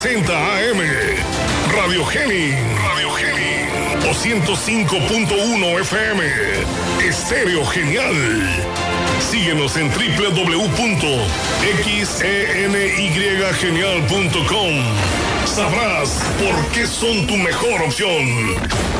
60 AM, Radio Geni 205.1 FM, Estéreo Genial. Síguenos en www.xenygenial.com. Sabrás por qué son tu mejor opción.